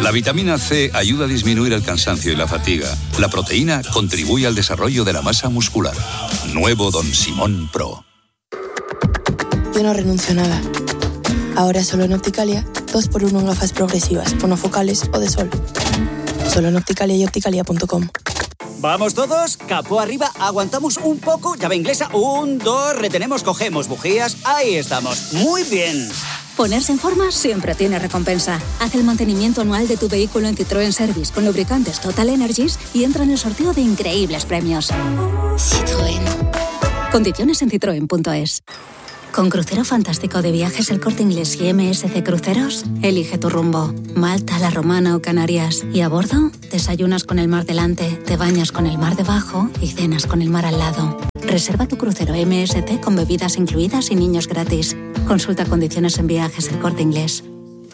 La vitamina C ayuda a disminuir el cansancio y la fatiga. La proteína contribuye al desarrollo de la masa muscular. Nuevo Don Simón Pro. Yo no renuncio a nada. Ahora solo en Opticalia, 2x1 en gafas progresivas, monofocales o de sol. Solo en Opticalia y opticalia.com. Vamos todos, capó arriba, aguantamos un poco, llave inglesa, 1, 2, retenemos, cogemos bujías, ahí estamos, muy bien. Ponerse en forma siempre tiene recompensa. Haz el mantenimiento anual de tu vehículo en Citroën Service con lubricantes Total Energies y entra en el sorteo de increíbles premios. Citroën. Condiciones en citroen.es. Con Crucero Fantástico de Viajes El Corte Inglés y MSC Cruceros, elige tu rumbo. Malta, La Romana o Canarias. Y a bordo, desayunas con el mar delante, te bañas con el mar debajo y cenas con el mar al lado. Reserva tu crucero MSC con bebidas incluidas y niños gratis. Consulta condiciones en Viajes El Corte Inglés.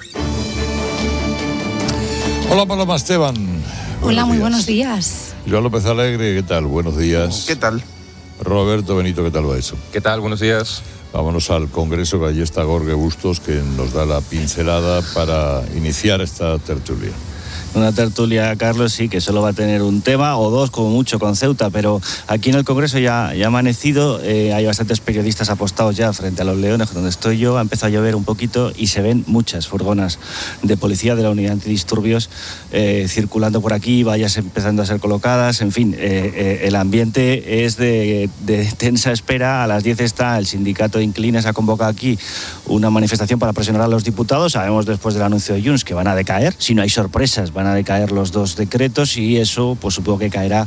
Hola, Paloma Esteban. Hola, muy buenos días. Joan López Alegre, ¿qué tal? Buenos días. ¿Qué tal? Roberto Benito, ¿qué tal va eso? ¿Qué tal? Buenos días. Vámonos al Congreso, que allí está Jorge Bustos, que nos da la pincelada para iniciar esta tertulia. Una tertulia, Carlos, sí, que solo va a tener un tema o dos, como mucho, con Ceuta, pero aquí en el Congreso ya ha amanecido, hay bastantes periodistas apostados ya frente a los Leones, donde estoy yo, ha empezado a llover un poquito y se ven muchas furgonas de policía de la unidad antidisturbios circulando por aquí, vallas empezando a ser colocadas, en fin, el ambiente es de tensa espera. A las 10 está el sindicato de Inquilinos, ha convocado aquí una manifestación para presionar a los diputados. Sabemos después del anuncio de Junts que van a decaer, si no hay sorpresas, van a decaer los dos decretos y eso pues supongo que caerá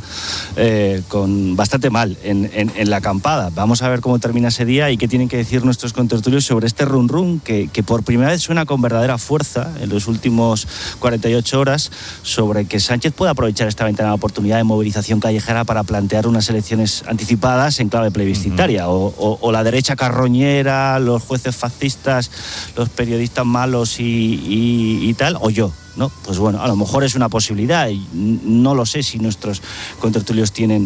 con bastante mal en la acampada. Vamos a ver cómo termina ese día y qué tienen que decir nuestros contertulios sobre este run run que por primera vez suena con verdadera fuerza en los últimos 48 horas sobre que Sánchez puede aprovechar esta ventana de oportunidad de movilización callejera para plantear unas elecciones anticipadas en clave plebiscitaria. O la derecha carroñera, los jueces fascistas, los periodistas malos y tal, o yo, ¿no? Pues bueno, a lo mejor es una posibilidad y no lo sé si nuestros contertulios tienen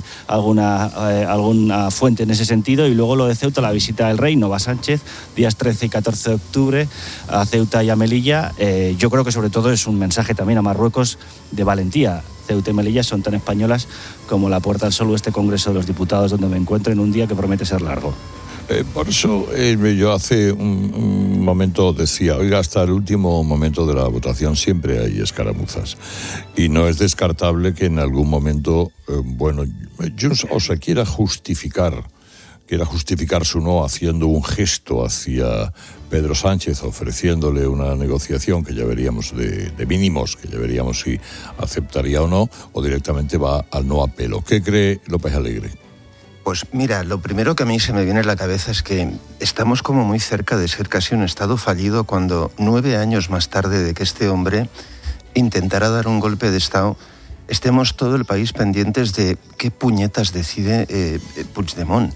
alguna fuente en ese sentido. Y luego lo de Ceuta, la visita del rey, no va Sánchez, días 13 y 14 de octubre a Ceuta y a Melilla. Yo creo que sobre todo es un mensaje también a Marruecos de valentía. Ceuta y Melilla son tan españolas como la Puerta del Sol o este Congreso de los Diputados donde me encuentro en un día que promete ser largo. Por eso yo hace un momento decía, oiga, hasta el último momento de la votación siempre hay escaramuzas. Y no es descartable que en algún momento, Junts o se quiera justificar su no haciendo un gesto hacia Pedro Sánchez, ofreciéndole una negociación que ya veríamos de mínimos, que ya veríamos si aceptaría o no, o directamente va al no apelo. ¿Qué cree López Alegre? Pues mira, lo primero que a mí se me viene a la cabeza es que estamos como muy cerca de ser casi un estado fallido cuando 9 años más tarde de que este hombre intentara dar un golpe de estado, estemos todo el país pendientes de qué puñetas decide Puigdemont.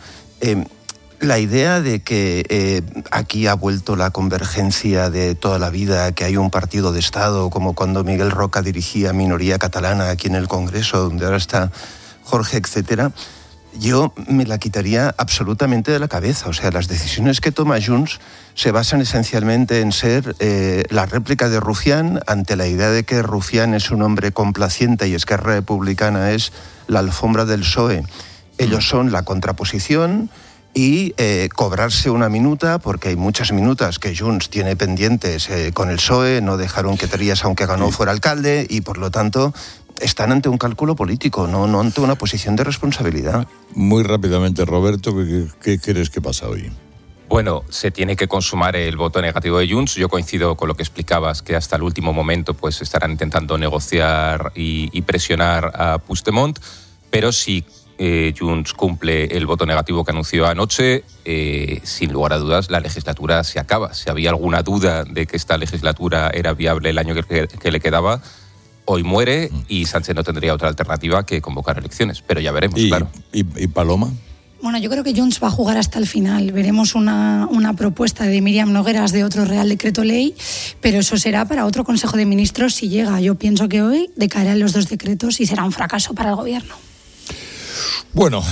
La idea de que aquí ha vuelto la convergencia de toda la vida, que hay un partido de Estado, como cuando Miguel Roca dirigía Minoría Catalana aquí en el Congreso, donde ahora está Jorge, etcétera, yo me la quitaría absolutamente de la cabeza. O sea, las decisiones que toma Junts se basan esencialmente en ser la réplica de Rufián ante la idea de que Rufián es un hombre complaciente y Esquerra Republicana es la alfombra del PSOE. Ellos son la contraposición y cobrarse una minuta, porque hay muchas minutas que Junts tiene pendientes con el PSOE, no dejaron que Trías, aunque ganó, fuera alcalde, y por lo tanto están ante un cálculo político, no ante una posición de responsabilidad. Muy rápidamente, Roberto, ¿qué crees que pasa hoy? Bueno, se tiene que consumar el voto negativo de Junts. Yo coincido con lo que explicabas, que hasta el último momento pues estarán intentando negociar y presionar a Puigdemont, pero si Junts cumple el voto negativo que anunció anoche, sin lugar a dudas la legislatura se acaba. Si había alguna duda de que esta legislatura era viable el año que le quedaba, hoy muere y Sánchez no tendría otra alternativa que convocar elecciones, pero ya veremos, claro. ¿Y Paloma? Bueno, yo creo que Junts va a jugar hasta el final. Veremos una propuesta de Míriam Nogueras de otro Real Decreto Ley, pero eso será para otro Consejo de Ministros si llega. Yo pienso que hoy decaerán los dos decretos y será un fracaso para el Gobierno. Bueno,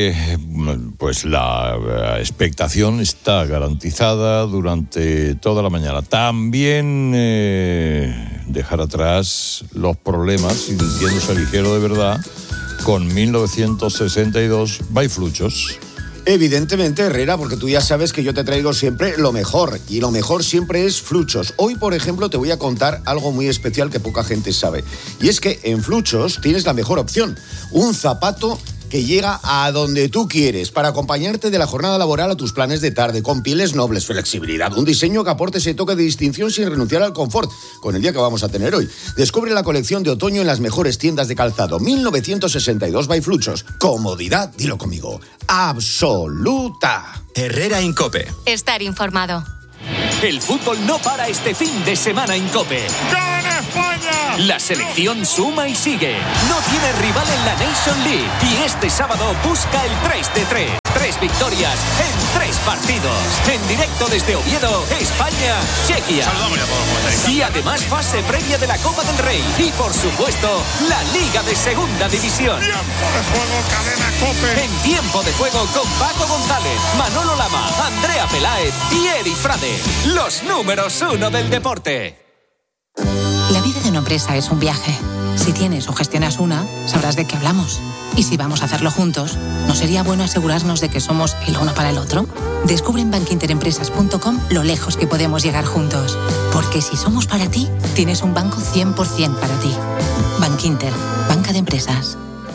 pues la expectación está garantizada durante toda la mañana. También de dejar atrás los problemas, sintiéndose ligero de verdad, con 1962 Baifluchos. Evidentemente, Herrera, porque tú ya sabes que yo te traigo siempre lo mejor, y lo mejor siempre es Fluchos. Hoy, por ejemplo, te voy a contar algo muy especial que poca gente sabe, y es que en Fluchos tienes la mejor opción, un zapato que llega a donde tú quieres, para acompañarte de la jornada laboral a tus planes de tarde, con pieles nobles, flexibilidad, un diseño que aporte ese toque de distinción sin renunciar al confort, con el día que vamos a tener hoy. Descubre la colección de otoño en las mejores tiendas de calzado. 1962 by Fluchos. Comodidad, dilo conmigo, absoluta. Herrera en COPE. Estar informado. El fútbol no para este fin de semana en COPE. ¡Gana España! La selección suma y sigue. No tiene rival en la Nation League y este sábado busca el 3 de 3. 3 victorias en 3 partidos. En directo desde Oviedo, España, Chequia. Saludamos ya a todos los comentaristas. Y además fase previa de la Copa del Rey. Y por supuesto, la Liga de Segunda División. Tiempo de juego, cadena COPE. En tiempo de juego con Paco González, Manolo Lama, Andrea Peláez y Eri Frade. Los números 1 del deporte. La vida de una empresa es un viaje. Si tienes o gestionas una, sabrás de qué hablamos. Y si vamos a hacerlo juntos, ¿no sería bueno asegurarnos de que somos el uno para el otro? Descubre en bankinterempresas.com lo lejos que podemos llegar juntos. Porque si somos para ti, tienes un banco 100% para ti. Bankinter, banca de empresas.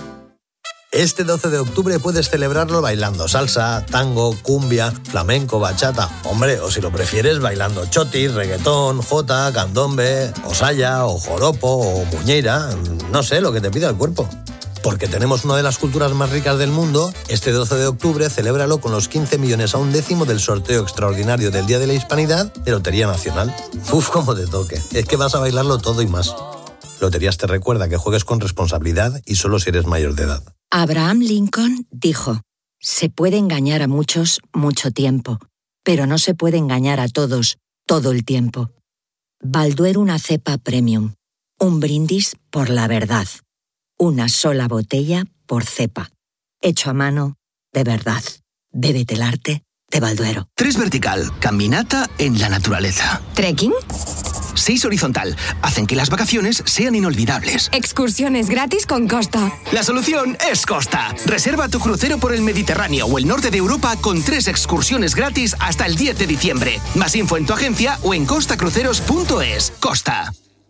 Este 12 de octubre puedes celebrarlo bailando salsa, tango, cumbia, flamenco, bachata. Hombre, o si lo prefieres, bailando chotis, reggaetón, jota, candombe, o saya, o joropo, o muñeira. No sé, lo que te pida el cuerpo. Porque tenemos una de las culturas más ricas del mundo, este 12 de octubre celébralo con los 15 millones a un décimo del sorteo extraordinario del Día de la Hispanidad de Lotería Nacional. Uf, cómo te toque. Es que vas a bailarlo todo y más. Loterías te recuerda que juegues con responsabilidad y solo si eres mayor de edad. Abraham Lincoln dijo: se puede engañar a muchos mucho tiempo, pero no se puede engañar a todos todo el tiempo. Balduero, una cepa premium. Un brindis por la verdad. Una sola botella por cepa. Hecho a mano, de verdad. Bébete el arte de Balduero. 3 vertical, caminata en la naturaleza. ¿Trekking? 6 horizontal, hacen que las vacaciones sean inolvidables. Excursiones gratis con Costa. La solución es Costa. Reserva tu crucero por el Mediterráneo o el norte de Europa con 3 excursiones gratis hasta el 10 de diciembre. Más info en tu agencia o en costacruceros.es. Costa.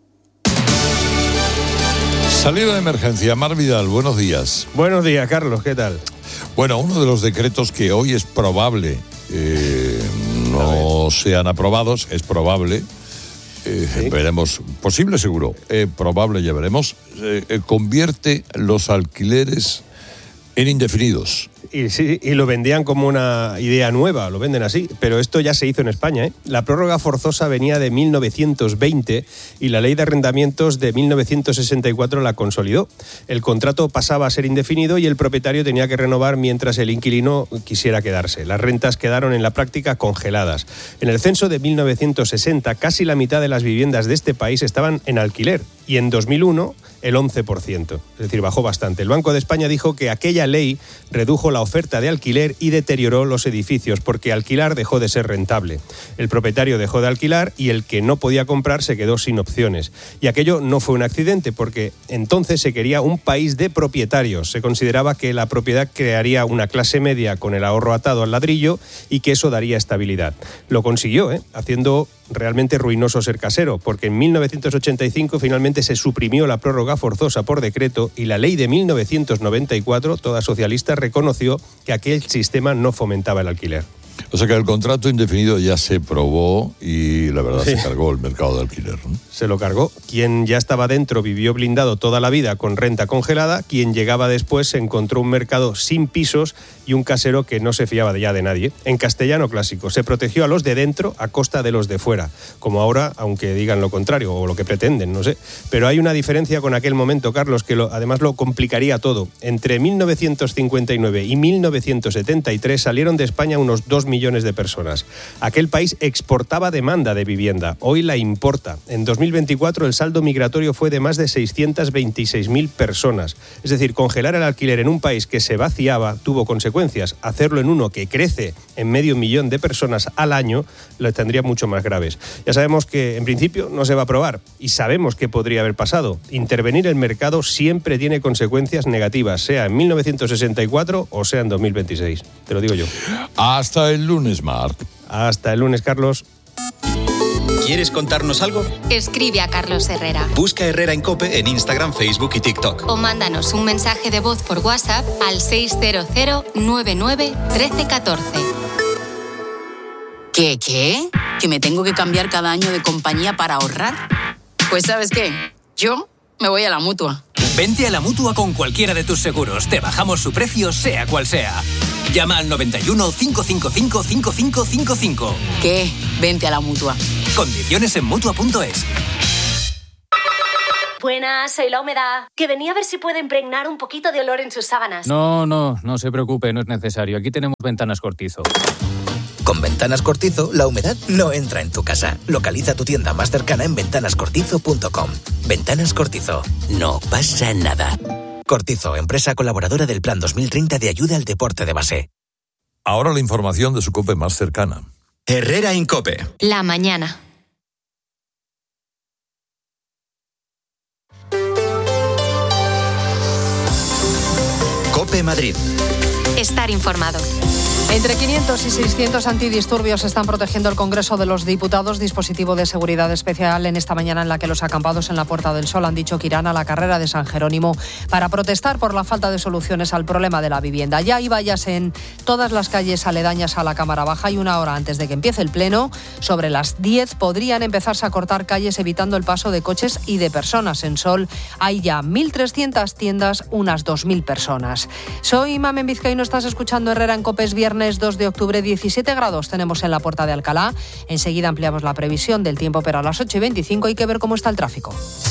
Salida de emergencia. Mar Vidal, buenos días. Buenos días, Carlos, ¿qué tal? Bueno, uno de los decretos que hoy es probable no sean aprobados, es probable, ¿sí? Veremos, posible seguro, probable ya veremos, convierte los alquileres en indefinidos. Y sí, y lo vendían como una idea nueva, lo venden así, pero esto ya se hizo en España, ¿eh? La prórroga forzosa venía de 1920 y la ley de arrendamientos de 1964 la consolidó. El contrato pasaba a ser indefinido y el propietario tenía que renovar mientras el inquilino quisiera quedarse. Las rentas quedaron en la práctica congeladas. En el censo de 1960, casi la mitad de las viviendas de este país estaban en alquiler y en 2001 el 11%, es decir, bajó bastante. El Banco de España dijo que aquella ley redujo la oferta de alquiler y deterioró los edificios porque alquilar dejó de ser rentable. El propietario dejó de alquilar y el que no podía comprar se quedó sin opciones. Y aquello no fue un accidente porque entonces se quería un país de propietarios. Se consideraba que la propiedad crearía una clase media con el ahorro atado al ladrillo y que eso daría estabilidad. Lo consiguió, haciendo realmente ruinoso ser casero, porque en 1985 finalmente se suprimió la prórroga forzosa por decreto y la ley de 1994, toda socialista, reconoció que aquel sistema no fomentaba el alquiler. O sea que el contrato indefinido ya se probó y la verdad se cargó el mercado de alquiler, ¿no? Se lo cargó. Quien ya estaba dentro vivió blindado toda la vida con renta congelada. Quien llegaba después se encontró un mercado sin pisos y un casero que no se fiaba ya de nadie. En castellano clásico, se protegió a los de dentro a costa de los de fuera. Como ahora, aunque digan lo contrario o lo que pretenden, no sé. Pero hay una diferencia con aquel momento, Carlos, que además lo complicaría todo. Entre 1959 y 1973 salieron de España unos 2 2 millones de personas. Aquel país exportaba demanda de vivienda, hoy la importa. En 2024 el saldo migratorio fue de más de 626.000 personas. Es decir, congelar el alquiler en un país que se vaciaba tuvo consecuencias. Hacerlo en uno que crece en 500.000 de personas al año lo tendría mucho más graves. Ya sabemos que en principio no se va a aprobar y sabemos qué podría haber pasado. Intervenir el mercado siempre tiene consecuencias negativas, sea en 1964 o sea en 2026. Te lo digo yo. Hasta el lunes, Marc. Hasta el lunes, Carlos. ¿Quieres contarnos algo? Escribe a Carlos Herrera. Busca Herrera en COPE en Instagram, Facebook y TikTok. O mándanos un mensaje de voz por WhatsApp al 600 99 13 14. ¿Qué? ¿Que me tengo que cambiar cada año de compañía para ahorrar? Pues ¿sabes qué? Yo me voy a la Mutua. Vente a la Mutua con cualquiera de tus seguros. Te bajamos su precio, sea cual sea. Llama al 91 555 5555. ¿Qué? Vente a la Mutua. Condiciones en Mutua.es. Buenas, soy La Humedad. Que venía a ver si puede impregnar un poquito de olor en sus sábanas. No se preocupe, no es necesario. Aquí tenemos Ventanas Cortizo. Con Ventanas Cortizo, la humedad no entra en tu casa. Localiza tu tienda más cercana en ventanascortizo.com. Ventanas Cortizo. No pasa nada. Cortizo, empresa colaboradora del Plan 2030 de ayuda al deporte de base. Ahora la información de su COPE más cercana. Herrera en COPE. La mañana. COPE Madrid. Estar informado. Entre 500 y 600 antidisturbios están protegiendo el Congreso de los Diputados, dispositivo de seguridad especial en esta mañana en la que los acampados en la Puerta del Sol han dicho que irán a la carrera de San Jerónimo para protestar por la falta de soluciones al problema de la vivienda. Ya hay vallas en todas las calles aledañas a la Cámara Baja y una hora antes de que empiece el Pleno, sobre las 10, podrían empezarse a cortar calles evitando el paso de coches y de personas. En Sol hay ya 1.300 tiendas, unas 2.000 personas. Soy Mamen Vizcaíno, estás escuchando Herrera en COPE. Es viernes 2 de octubre, 17 grados tenemos en la Puerta de Alcalá. Enseguida ampliamos la previsión del tiempo, pero a las 8:25 hay que ver cómo está el tráfico.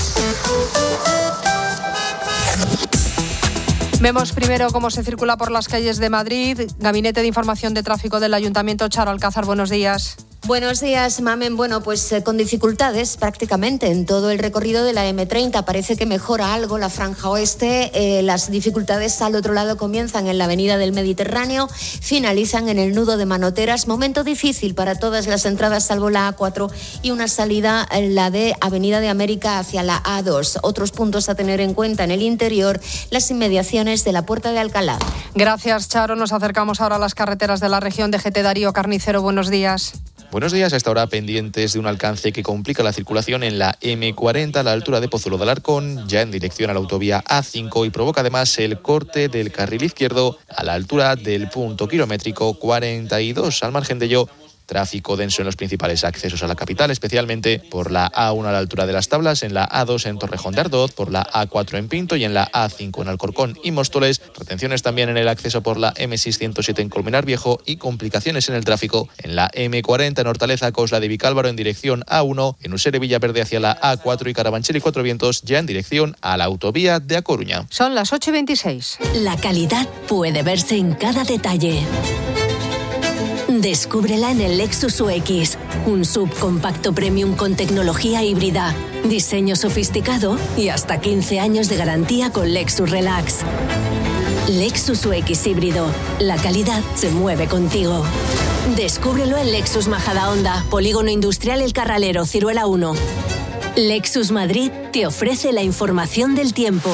Vemos primero cómo se circula por las calles de Madrid. Gabinete de Información de Tráfico del Ayuntamiento. Charo Alcázar, buenos días. Buenos días, Mamen. Bueno, pues con dificultades prácticamente en todo el recorrido de la M30. Parece que mejora algo la franja oeste. Las dificultades al otro lado comienzan en la avenida del Mediterráneo, finalizan en el nudo de Manoteras. Momento difícil para todas las entradas salvo la A4 y una salida, la de Avenida de América hacia la A2. Otros puntos a tener en cuenta en el interior, las inmediaciones de la Puerta de Alcalá. Gracias, Charo. Nos acercamos ahora a las carreteras de la región. DGT Darío Carnicero, buenos días. Buenos días, hasta ahora pendientes de un alcance que complica la circulación en la M40 a la altura de Pozuelo de Alarcón, ya en dirección a la autovía A5 y provoca además el corte del carril izquierdo a la altura del punto kilométrico 42. Al margen de ello, tráfico denso en los principales accesos a la capital, especialmente por la A1 a la altura de Las Tablas, en la A2 en Torrejón de Ardoz, por la A4 en Pinto y en la A5 en Alcorcón y Móstoles. Retenciones también en el acceso por la M607 en Colmenar Viejo y complicaciones en el tráfico en la M40 en Hortaleza, Cosla de Vicálvaro en dirección A1, en Usere Villaverde hacia la A4 y Carabanchel y Cuatro Vientos ya en dirección a la autovía de A Coruña. Son las 8:26. La calidad puede verse en cada detalle. Descúbrela en el Lexus UX, un subcompacto premium con tecnología híbrida, diseño sofisticado y hasta 15 años de garantía con Lexus Relax. Lexus UX híbrido, la calidad se mueve contigo. Descúbrelo en Lexus Majadahonda, Polígono Industrial El Carralero, Ciruela 1. Lexus Madrid te ofrece la información del tiempo.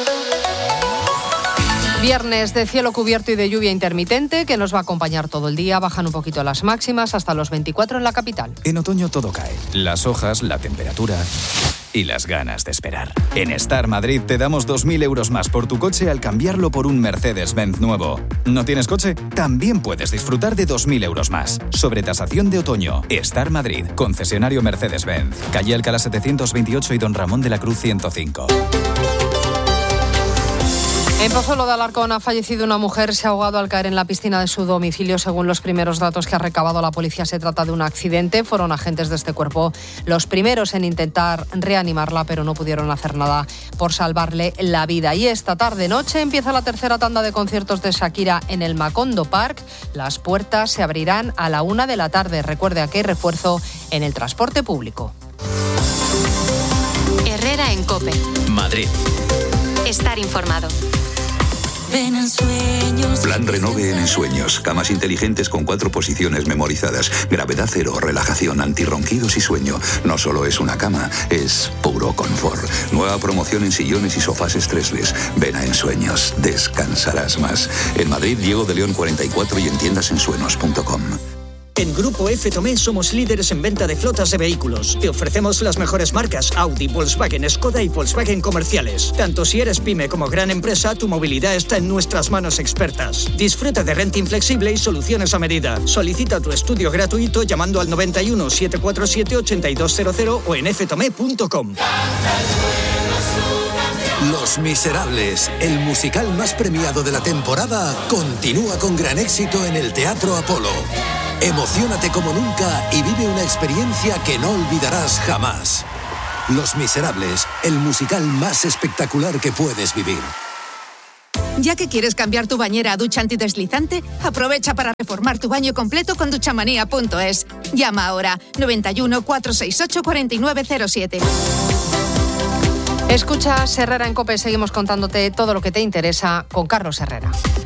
Viernes de cielo cubierto y de lluvia intermitente que nos va a acompañar todo el día. Bajan un poquito las máximas hasta los 24 en la capital. En otoño todo cae. Las hojas, la temperatura y las ganas de esperar. En Star Madrid te damos 2.000 euros más por tu coche al cambiarlo por un Mercedes-Benz nuevo. ¿No tienes coche? También puedes disfrutar de 2.000 euros más. Sobre tasación de otoño. Star Madrid, concesionario Mercedes-Benz. Calle Alcalá 728 y Don Ramón de la Cruz 105. En Pozuelo de Alarcón ha fallecido una mujer, se ha ahogado al caer en la piscina de su domicilio. Según los primeros datos que ha recabado la policía, se trata de un accidente. Fueron agentes de este cuerpo los primeros en intentar reanimarla, pero no pudieron hacer nada por salvarle la vida. Y esta tarde-noche empieza la tercera tanda de conciertos de Shakira en el Macondo Park. Las puertas se abrirán a la 1 de la tarde. Recuerde que hay refuerzo en el transporte público. Herrera en COPE. Madrid. Estar informado. Ven en sueños. Plan Renove en Ensueños. Camas inteligentes con 4 posiciones memorizadas. Gravedad cero, relajación, antirronquidos y sueño. No solo es una cama, es puro confort. Nueva promoción en sillones y sofás estresless. Ven a Ensueños. Descansarás más. En Madrid, Diego de León 44 y en tiendasensuenos.com. En Grupo F. Tomé somos líderes en venta de flotas de vehículos. Te ofrecemos las mejores marcas Audi, Volkswagen, Skoda y Volkswagen comerciales. Tanto si eres pyme como gran empresa, tu movilidad está en nuestras manos expertas. Disfruta de renting flexible y soluciones a medida. Solicita tu estudio gratuito llamando al 91 747 8200 o en ftome.com. Los Miserables, el musical más premiado de la temporada, continúa con gran éxito en el Teatro Apolo. Emociónate como nunca y vive una experiencia que no olvidarás jamás. Los Miserables, el musical más espectacular que puedes vivir. Ya que quieres cambiar tu bañera a ducha antideslizante, aprovecha para reformar tu baño completo con duchamanía.es. Llama ahora 91 468 4907. Escucha Herrera en COPE, seguimos contándote todo lo que te interesa con Carlos Herrera.